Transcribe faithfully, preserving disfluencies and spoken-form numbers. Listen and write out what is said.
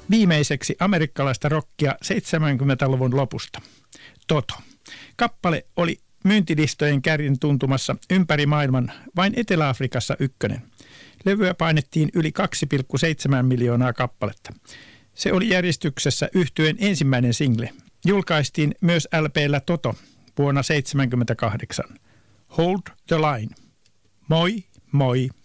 Viimeiseksi amerikkalaista rockia seitsemänkymmentäluvun lopusta. Toto. Kappale oli myyntilistojen kärjen tuntumassa ympäri maailman, vain Etelä-Afrikassa ykkönen. Levyä painettiin yli kaksi pilkku seitsemän miljoonaa kappaletta. Se oli järjestyksessä yhtyeen ensimmäinen single. Julkaistiin myös L P:llä Toto vuonna seitsemänkymmentäkahdeksan. Hold the line. Moi, moi.